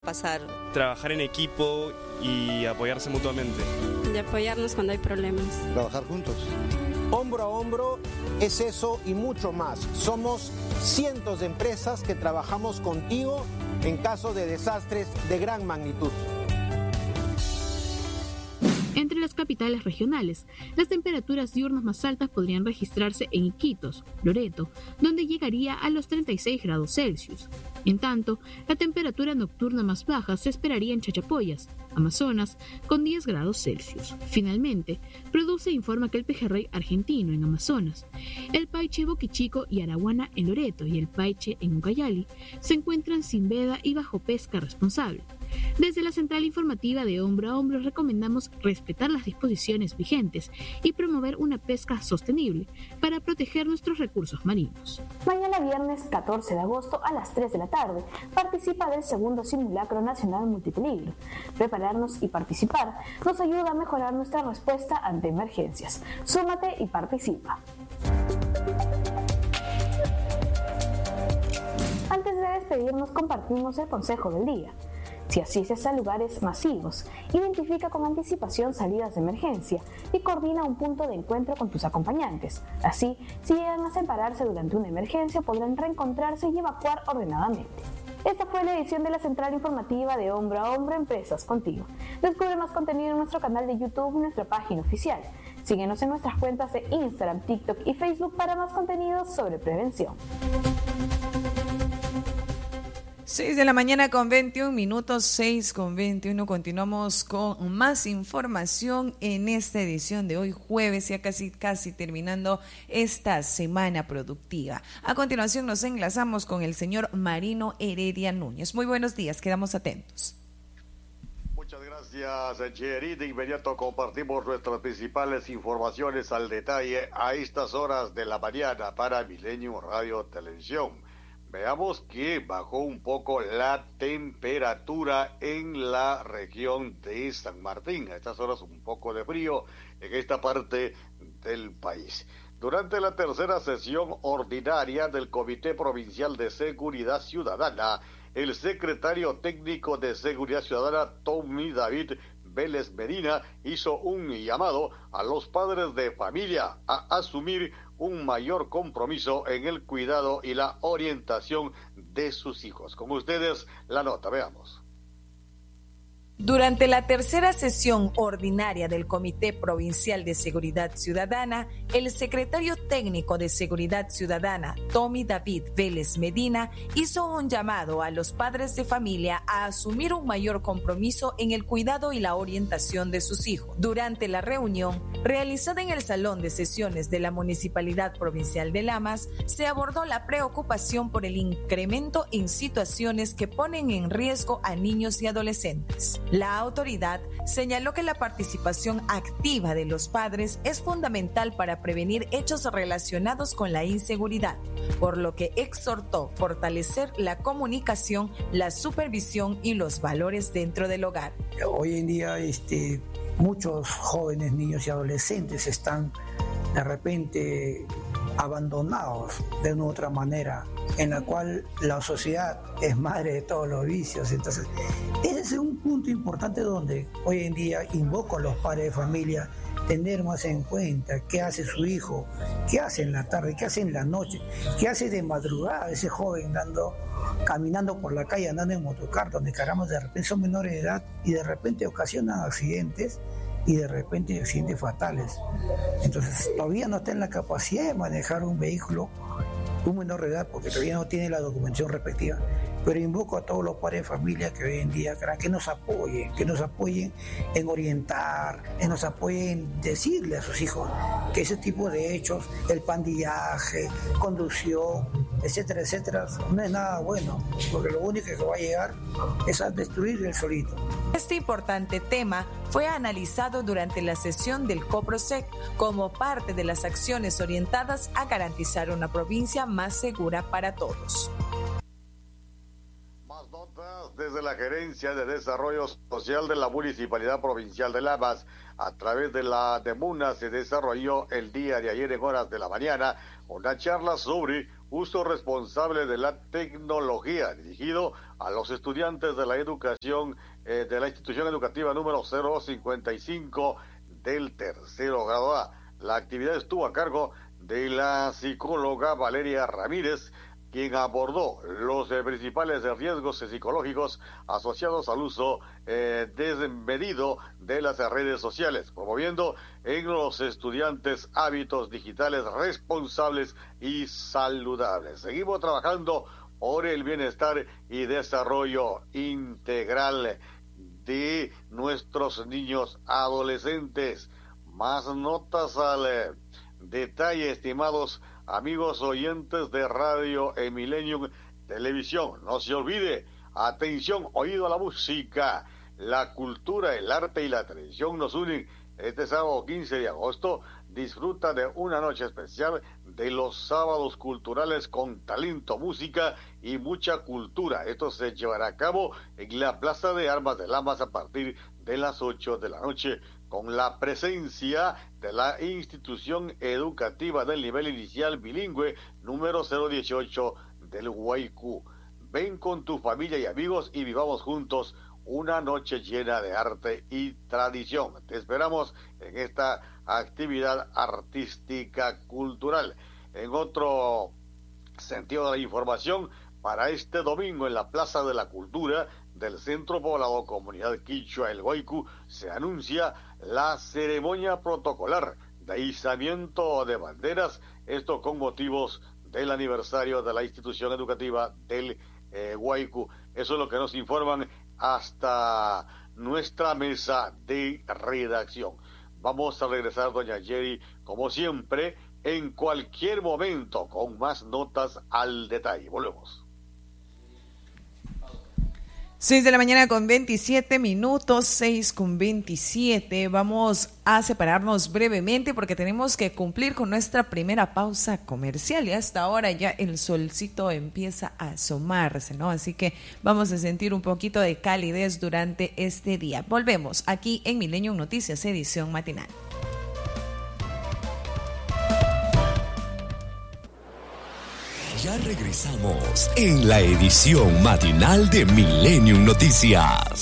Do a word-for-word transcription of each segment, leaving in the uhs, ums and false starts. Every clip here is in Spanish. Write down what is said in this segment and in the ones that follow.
pasar. Trabajar en equipo y apoyarse mutuamente. Y apoyarnos cuando hay problemas. Trabajar juntos. Hombro a hombro es eso y mucho más. Somos cientos de empresas que trabajamos contigo en caso de desastres de gran magnitud. Entre las capitales regionales, las temperaturas diurnas más altas podrían registrarse en Iquitos, Loreto, donde llegaría a los treinta y seis grados Celsius. En tanto, la temperatura nocturna más baja se esperaría en Chachapoyas, Amazonas, con diez grados Celsius. Finalmente, Produce informa que el pejerrey argentino en Amazonas, el paiche boquichico y arahuana en Loreto y el paiche en Ucayali se encuentran sin veda y bajo pesca responsable. Desde la central informativa de Hombro a Hombro recomendamos respetar las disposiciones vigentes y promover una pesca sostenible para proteger nuestros recursos marinos. Mañana viernes catorce de agosto a las tres de la tarde participa del segundo simulacro nacional multipeligro. Prepararnos y participar nos ayuda a mejorar nuestra respuesta ante emergencias. Súmate y participa. Antes de despedirnos compartimos el consejo del día. Si asistes a lugares masivos, identifica con anticipación salidas de emergencia y coordina un punto de encuentro con tus acompañantes. Así, si llegan a separarse durante una emergencia, podrán reencontrarse y evacuar ordenadamente. Esta fue la edición de la Central Informativa de Hombro a Hombro Empresas Contigo. Descubre más contenido en nuestro canal de YouTube y nuestra página oficial. Síguenos en nuestras cuentas de Instagram, TikTok y Facebook para más contenidos sobre prevención. seis de la mañana con veintiún minutos, seis con veintiuno. Continuamos con más información en esta edición de hoy jueves, ya casi casi terminando esta semana productiva. A continuación nos enlazamos con el señor Marino Heredia Núñez. Muy buenos días, quedamos atentos. Muchas gracias, Jerry. De inmediato compartimos nuestras principales informaciones al detalle a estas horas de la mañana para Milenio Radio Televisión. Veamos que bajó un poco la temperatura en la región de San Martín. A estas horas un poco de frío en esta parte del país. Durante la tercera sesión ordinaria del Comité Provincial de Seguridad Ciudadana, el secretario técnico de Seguridad Ciudadana, Tommy David Vélez Medina, hizo un llamado a los padres de familia a asumir un mayor compromiso en el cuidado y la orientación de sus hijos. Con ustedes la nota, veamos. Durante la tercera sesión ordinaria del Comité Provincial de Seguridad Ciudadana, el secretario técnico de Seguridad Ciudadana, Tommy David Vélez Medina, hizo un llamado a los padres de familia a asumir un mayor compromiso en el cuidado y la orientación de sus hijos. Durante la reunión, realizada en el Salón de Sesiones de la Municipalidad Provincial de Lamas, se abordó la preocupación por el incremento en situaciones que ponen en riesgo a niños y adolescentes. La autoridad señaló que la participación activa de los padres es fundamental para prevenir hechos relacionados con la inseguridad, por lo que exhortó fortalecer la comunicación, la supervisión y los valores dentro del hogar. Hoy en día este, muchos jóvenes, niños y adolescentes están de repente abandonados de una u otra manera, en la cual la sociedad es madre de todos los vicios. Entonces, ese es un punto importante donde hoy en día invoco a los padres de familia tener más en cuenta qué hace su hijo, qué hace en la tarde, qué hace en la noche, qué hace de madrugada ese joven dando, caminando por la calle, andando en motocar, donde caramba de repente son menores de edad y de repente ocasionan accidentes y de repente accidentes fatales. Entonces todavía no está en la capacidad de manejar un vehículo un menor de edad porque todavía no tiene la documentación respectiva. Pero invoco a todos los padres de familia que hoy en día que nos apoyen, que nos apoyen en orientar, que nos apoyen en decirle a sus hijos que ese tipo de hechos, el pandillaje, conducción, etcétera, etcétera, no es nada bueno, porque lo único que va a llegar es a destruir el solito. Este importante tema fue analizado durante la sesión del COPROSEC como parte de las acciones orientadas a garantizar una provincia más segura para todos. Más notas desde la Gerencia de Desarrollo Social de la Municipalidad Provincial de Lamas. A través de la DEMUNA se desarrolló el día de ayer en horas de la mañana una charla sobre uso responsable de la tecnología, dirigido a los estudiantes de la educación eh, de la institución educativa número cero cincuenta y cinco del tercero grado A. La actividad estuvo a cargo de la psicóloga Valeria Ramírez, quien abordó los eh, principales riesgos psicológicos asociados al uso eh, desmedido de las redes sociales, promoviendo en los estudiantes hábitos digitales responsables y saludables. Seguimos trabajando por el bienestar y desarrollo integral de nuestros niños adolescentes. Más notas al eh, detalle, estimados amigos oyentes de Radio Millennium Televisión. No se olvide, atención, oído a la música, la cultura, el arte y la televisión nos unen. Este sábado quince de agosto disfruta de una noche especial de los sábados culturales con talento, música y mucha cultura. Esto se llevará a cabo en la Plaza de Armas de Lamas a partir de las ocho de la noche, con la presencia de la institución educativa del nivel inicial bilingüe número cero dieciocho del Guaycú. Ven con tu familia y amigos y vivamos juntos una noche llena de arte y tradición. Te esperamos en esta actividad artística cultural. En otro sentido de la información, para este domingo en la Plaza de la Cultura del Centro Poblado Comunidad Quichua El Guaycú se anuncia la ceremonia protocolar de izamiento de banderas, esto con motivos del aniversario de la institución educativa del eh, Guaycú. Eso es lo que nos informan hasta nuestra mesa de redacción. Vamos a regresar, doña Jerry, como siempre, en cualquier momento, con más notas al detalle. Volvemos. seis de la mañana con veintisiete minutos, seis con veintisiete. Vamos a separarnos brevemente porque tenemos que cumplir con nuestra primera pausa comercial y hasta ahora ya el solcito empieza a asomarse, ¿no? Así que vamos a sentir un poquito de calidez durante este día. Volvemos aquí en Millennium Noticias, edición matinal. Ya regresamos en la edición matinal de Millennium Noticias.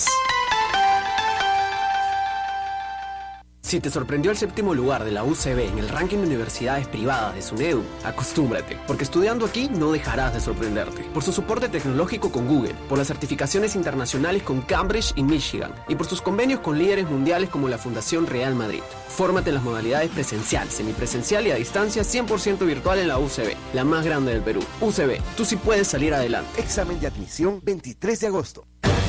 Si te sorprendió el séptimo lugar de la U C B en el ranking de universidades privadas de SUNEDU, acostúmbrate, porque estudiando aquí no dejarás de sorprenderte. Por su soporte tecnológico con Google, por las certificaciones internacionales con Cambridge y Michigan, y por sus convenios con líderes mundiales como la Fundación Real Madrid. Fórmate en las modalidades presencial, semipresencial y a distancia cien por ciento virtual en la U C B, la más grande del Perú. U C B, tú sí puedes salir adelante. Examen de admisión veintitrés de agosto.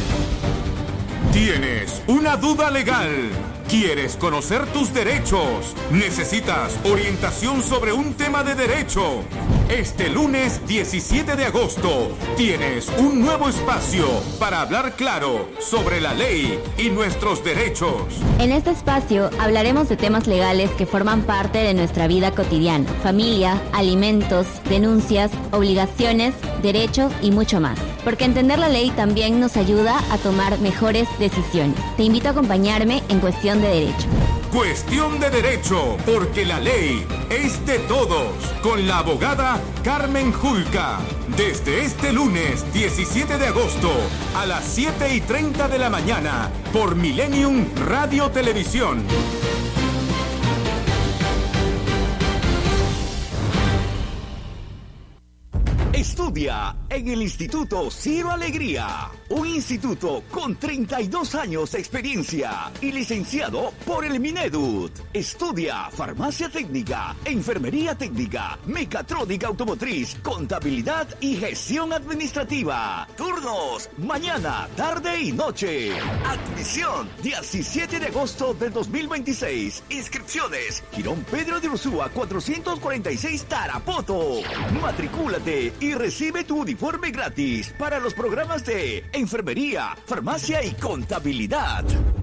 ¿Tienes una duda legal? ¿Quieres conocer tus derechos? ¿Necesitas orientación sobre un tema de derecho? Este lunes diecisiete de agosto tienes un nuevo espacio para hablar claro sobre la ley y nuestros derechos. En este espacio hablaremos de temas legales que forman parte de nuestra vida cotidiana: familia, alimentos, denuncias, obligaciones, derechos y mucho más. Porque entender la ley también nos ayuda a tomar mejores decisiones. Te invito a acompañarme en Cuestión de Derecho. Cuestión de Derecho, porque la ley es de todos, con la abogada Carmen Julca. Desde este lunes diecisiete de agosto a las siete y treinta de la mañana por Millennium Radio Televisión. Estudia en el Instituto Ciro Alegría, un instituto con treinta y dos años de experiencia y licenciado por el Minedut. Estudia farmacia técnica, enfermería técnica, mecatrónica automotriz, contabilidad y gestión administrativa. Turnos, mañana, tarde y noche. Admisión, diecisiete de agosto del dos mil veintiséis. Inscripciones, Girón Pedro de Ursúa cuatrocientos cuarenta y seis Tarapoto. Matricúlate y recibe tu uniforme gratis para los programas de enfermería, farmacia y contabilidad.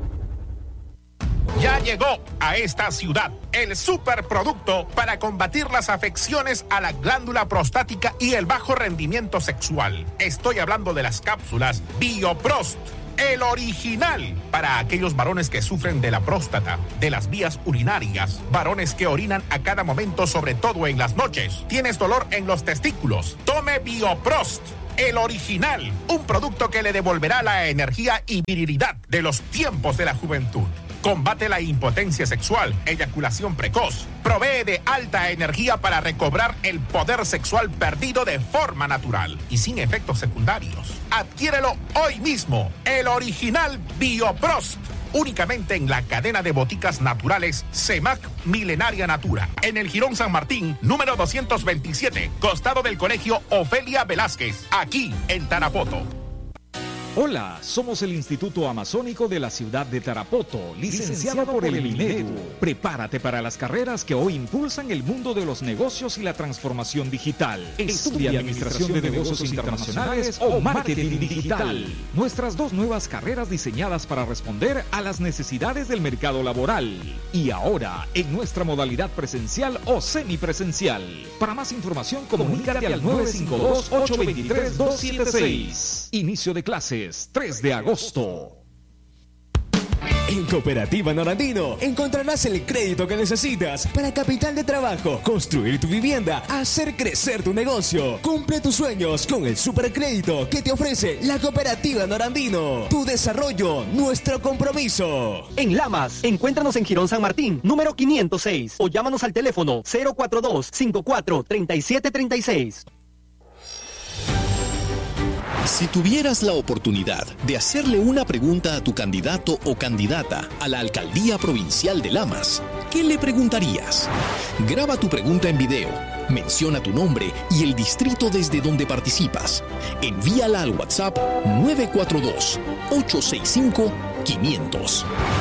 Ya llegó a esta ciudad el superproducto para combatir las afecciones a la glándula prostática y el bajo rendimiento sexual. Estoy hablando de las cápsulas BioProst. el original. Para aquellos varones que sufren de la próstata, de las vías urinarias, varones que orinan a cada momento, sobre todo en las noches. ¿Tienes dolor en los testículos? Tome Bioprost. El original, un producto que le devolverá la energía y virilidad de los tiempos de la juventud. Combate la impotencia sexual, eyaculación precoz. Provee de alta energía para recobrar el poder sexual perdido de forma natural y sin efectos secundarios. Adquiérelo hoy mismo. El original Bioprost. Únicamente en la cadena de boticas naturales CEMAC Milenaria Natura. En el Jirón San Martín, número doscientos veintisiete, costado del Colegio Ofelia Velázquez, aquí en Tarapoto. Hola, somos el Instituto Amazónico de la ciudad de Tarapoto, licenciado por el Minedu. Prepárate para las carreras que hoy impulsan el mundo de los negocios y la transformación digital. Estudia Administración de Negocios Internacionales o Marketing Digital. Nuestras dos nuevas carreras diseñadas para responder a las necesidades del mercado laboral. Y ahora, en nuestra modalidad presencial o semipresencial. Para más información, comunícate al nueve cinco dos, ocho dos tres, dos siete seis. Inicio de clases tres de agosto. En Cooperativa Norandino encontrarás el crédito que necesitas para capital de trabajo, construir tu vivienda, hacer crecer tu negocio. Cumple tus sueños con el supercrédito que te ofrece la Cooperativa Norandino. Tu desarrollo, nuestro compromiso. En Lamas, encuéntranos en Jirón San Martín, número quinientos seis, o llámanos al teléfono cero cuatro dos, cinco cuatro, tres siete tres seis. Si tuvieras la oportunidad de hacerle una pregunta a tu candidato o candidata a la Alcaldía Provincial de Lamas, ¿qué le preguntarías? Graba tu pregunta en video, menciona tu nombre y el distrito desde donde participas. Envíala al WhatsApp nueve cuatro dos, ocho seis cinco, quinientos.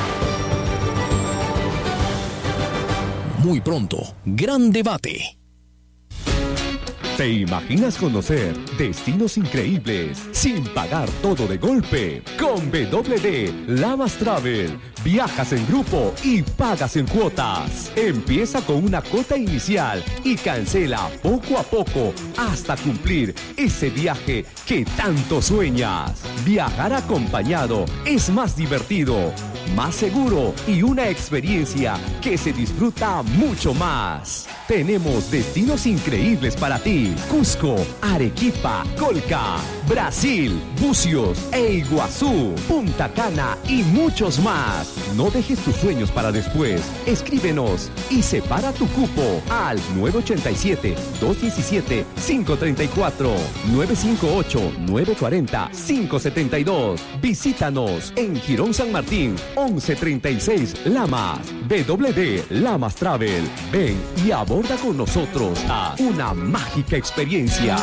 Muy pronto, gran debate. ¿Te imaginas conocer destinos increíbles sin pagar todo de golpe? Con W D Lamas Travel, viajas en grupo y pagas en cuotas. Empieza con una cuota inicial y cancela poco a poco hasta cumplir ese viaje que tanto sueñas. Viajar acompañado es más divertido, más seguro y una experiencia que se disfruta mucho más. Tenemos destinos increíbles para ti: Cusco, Arequipa, Colca, Brasil, Bucios e Iguazú, Punta Cana y muchos más. No dejes tus sueños para después. Escríbenos y separa tu cupo al nueve ocho siete, dos uno siete, cinco tres cuatro, nueve cinco ocho, nueve cuatro cero, cinco siete dos. Visítanos en Jirón San Martín, once treinta y seis Lamas. W D Lamas Travel. Ven y aborda con nosotros a una mágica experiencia.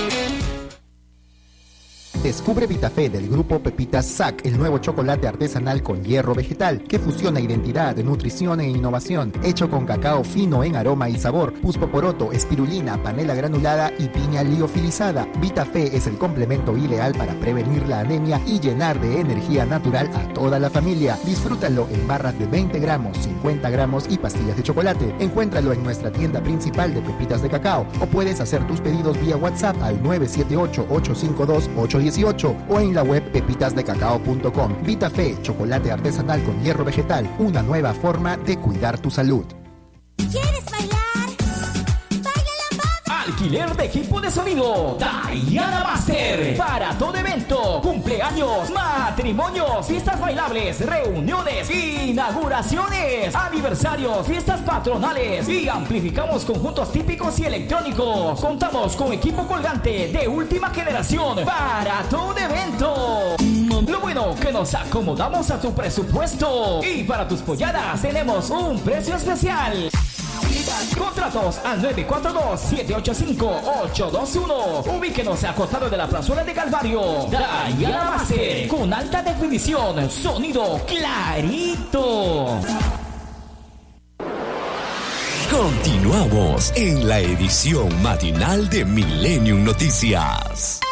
Descubre Vitafé del grupo Pepitas S A C, el nuevo chocolate artesanal con hierro vegetal que fusiona identidad, nutrición e innovación, hecho con cacao fino en aroma y sabor, puspoporoto, espirulina, panela granulada y piña liofilizada. Vitafé es el complemento ideal para prevenir la anemia y llenar de energía natural a toda la familia. Disfrútalo en barras de veinte gramos, cincuenta gramos y pastillas de chocolate. Encuéntralo en nuestra tienda principal de pepitas de cacao o puedes hacer tus pedidos vía WhatsApp al nueve siete ocho, ocho cinco dos, ocho uno ocho o en la web pepitas de cacao punto com. Vitafé, chocolate artesanal con hierro vegetal, una nueva forma de cuidar tu salud. ¿Quieres bailar? ¡Baila la baba! Alquiler de equipo de sonido Diana Master. Para todo evento, cumpleaños, matrimonios, fiestas bailables, reuniones, inauguraciones, aniversarios, fiestas patronales y amplificamos conjuntos típicos y electrónicos. Contamos con equipo colgante de última generación para todo evento. Lo bueno que nos acomodamos a tu presupuesto y para tus polladas tenemos un precio especial. Contratos al nueve cuatro dos, siete ocho cinco, ocho dos uno. Ubíquenos a costado de la plazuela de Calvario. Diana Master, con alta definición, sonido clarito. Continuamos en la edición matinal de Millennium Noticias.